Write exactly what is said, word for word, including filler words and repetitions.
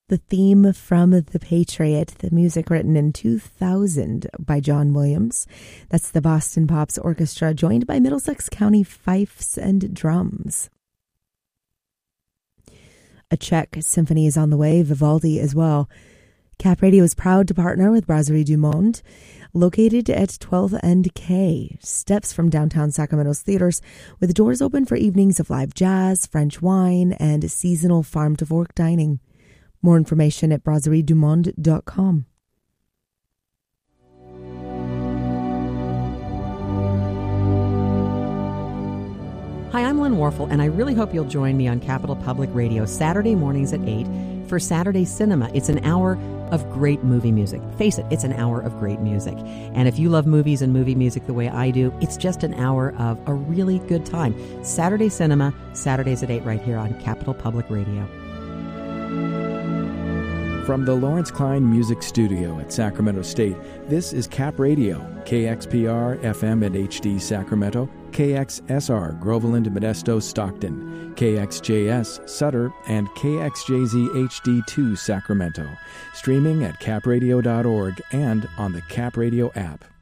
the theme from The Patriot, the music written in two thousand by John Williams. That's the Boston Pops Orchestra, joined by Middlesex County Fifes and Drums. A Czech symphony is on the way, Vivaldi as well. Cap Radio is proud to partner with Brasserie du Monde, located at twelve and K, steps from downtown Sacramento's theaters, with doors open for evenings of live jazz, French wine, and seasonal farm-to-fork dining. More information at brasserie du monde dot com. Hi, I'm Lynn Warfel, and I really hope you'll join me on Capital Public Radio Saturday mornings at eight for Saturday Cinema. It's an hour of great movie music. Face it, it's an hour of great music. And if you love movies and movie music the way I do, it's just an hour of a really good time. Saturday Cinema, Saturdays at eight right here on Capital Public Radio. From the Lawrence Klein Music Studio at Sacramento State, this is Cap Radio, K X P R F M and H D Sacramento, K X S R Groveland, Modesto, Stockton, K X J S Sutter, and K X J Z H D two Sacramento. Streaming at cap radio dot org and on the Cap Radio app.